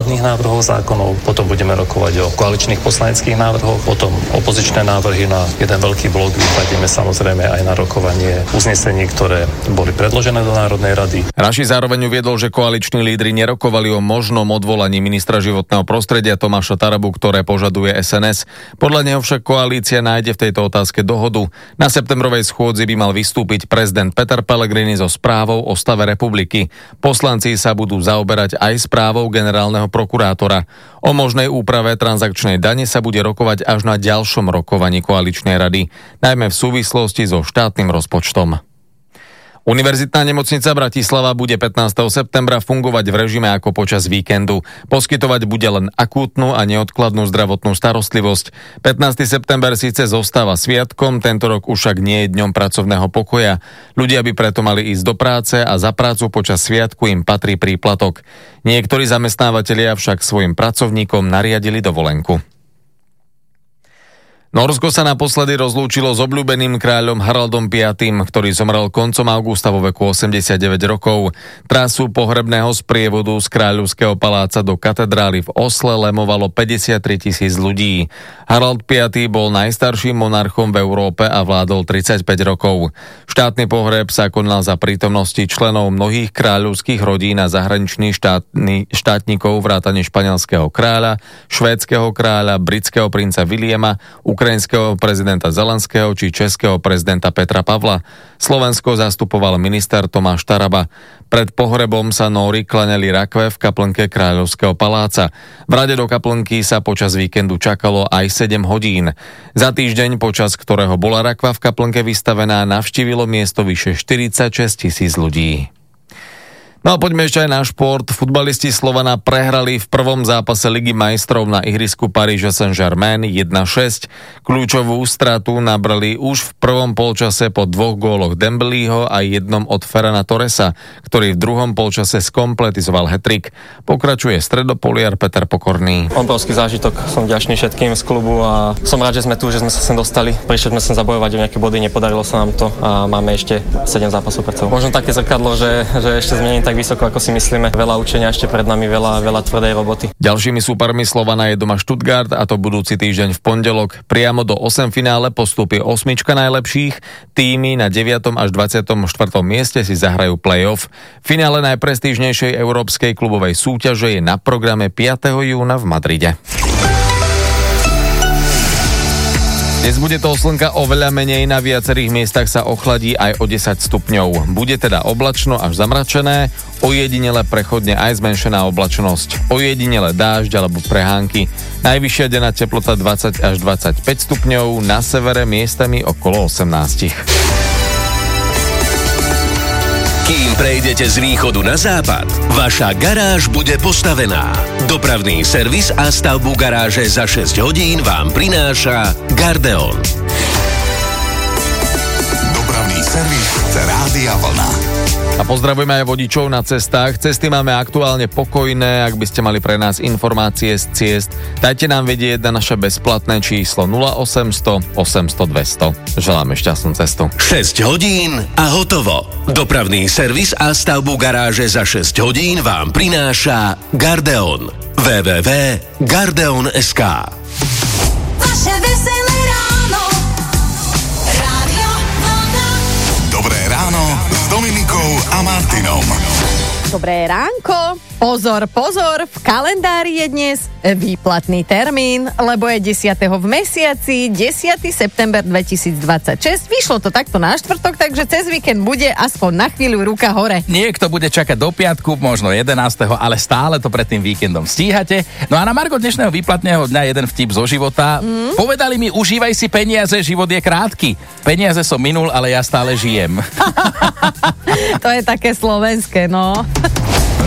vládnych návrhov zákonov, potom budeme rokovať o koaličných poslaneckých návrhoch, potom opozičné návrhy na jeden veľký blok, vypadíme samozrejme aj na rokovanie uznesení, ktoré boli predložené do Národnej rady. Raši zároveň uviedol, že koaliční lídri nerokovali o možnom odvolaní ministra životného prostredia Tomáša Tarabu, ktoré požaduje SNS. Podľa neho však koalícia nájde v tejto otázke dohodu. Na septembrovej schôdzi by mal vystúpiť prezident Peter Pellegrini so správou o stave republiky. Poslanci sa budú zaoberať aj správou generálneho prokurátora. O možnej úprave transakčnej dane sa bude rokovať až na ďalšom rokovaní koaličnej rady, najmä v súvislosti so štátnym rozpočtom. Univerzitná nemocnica Bratislava bude 15. septembra fungovať v režime ako počas víkendu. Poskytovať bude len akútnu a neodkladnú zdravotnú starostlivosť. 15. september síce zostáva sviatkom, tento rok už však nie je dňom pracovného pokoja. Ľudia by preto mali ísť do práce a za prácu počas sviatku im patrí príplatok. Niektorí zamestnávatelia však svojim pracovníkom nariadili dovolenku. Nórsko sa naposledy rozlúčilo s obľúbeným kráľom Haraldom V, ktorý zomrel koncom augusta vo veku 89 rokov. Trasu pohrebného sprievodu z kráľovského paláca do katedrály v Osle lemovalo 53 000 ľudí. Harald V bol najstarším monarchom v Európe a vládol 35 rokov. Štátny pohreb sa konal za prítomnosti členov mnohých kráľovských rodín a zahraničných štátnikov vrátane španielského kráľa, švédskeho kráľa, britského princa Williama, ukrajinského prezidenta Zelenského či českého prezidenta Petra Pavla. Slovensko zastupoval minister Tomáš Taraba. Pred pohrebom sa Nóri klaňali rakve v kaplnke Kráľovského paláca. V rade do kaplnky sa počas víkendu čakalo aj 7 hodín. Za týždeň, počas ktorého bola rakva v kaplnke vystavená, navštívilo miesto vyše 46 000 ľudí. No a poďme ešte aj na šport. Futbalisti Slovana prehrali v prvom zápase Ligy majstrov na ihrisku Paríža Saint-Germain 1-6. Kľúčovú stratu nabrali už v prvom polčase po 2 góloch Dembélého a jednom od Ferrana Torresa, ktorý v druhom polčase skompletizoval hat-trick. Pokračuje stredopoliar Peter Pokorný. Obrovský zážitok, som vďačný všetkým z klubu a som rád, že sme tu, že sme sa sem dostali. Prišli sme sem zabojovať o nejaké body, nepodarilo sa nám to a máme ešte 7 zápasov pred sebou. Možno také zrkadlo, že ešte zmením tak vysoko, ako si myslíme. Veľa učenia ešte pred nami, veľa tvrdej roboty. Ďalšími súpermi Slovana je doma Stuttgart, a to budúci týždeň v pondelok. Priamo do 8 finále postupí 8 najlepších. Týmy na 9. až 24. mieste si zahrajú play-off. Finále najprestížnejšej európskej klubovej súťaže je na programe 5. júna v Madride. Dnes bude toho slnka oveľa menej, na viacerých miestach sa ochladí aj o 10 stupňov. Bude teda oblačno až zamračené, ojedinele prechodne aj zmenšená oblačnosť, ojedinele dážď alebo prehánky. Najvyššia denná teplota 20 až 25 stupňov, na severe miestami okolo 18. Kým prejdete z východu na západ, vaša garáž bude postavená. Dopravný servis a stavbu garáže za 6 hodín vám prináša Gardeon. Dopravný servis Rádia Vlna. A pozdravujeme aj vodičov na cestách. Cesty máme aktuálne pokojné. Ak by ste mali pre nás informácie z ciest, dajte nám vedieť na naše bezplatné číslo 0800 800 200. Želáme šťastnú cestu. 6 hodín a hotovo. Dopravný servis a stavbu garáže za 6 hodín vám prináša Gardeon. www.gardeon.sk. Vaše veselé ráno. Rádio Vlna. Dobré ráno s Dominikou a Martinom. Dobré ránko. Pozor, pozor, v kalendári je dnes výplatný termín, lebo je 10. v mesiaci, 10. september 2026. Vyšlo to takto na štvrtok, takže cez víkend bude aspoň na chvíľu ruka hore. Niekto bude čakať do piatku, možno 11., ale stále to pred tým víkendom stíhate. No a na margo dnešného výplatného dňa jeden vtip zo života. Povedali mi, užívaj si peniaze, život je krátky. Peniaze som minul, ale ja stále žijem. To je také slovenské, no.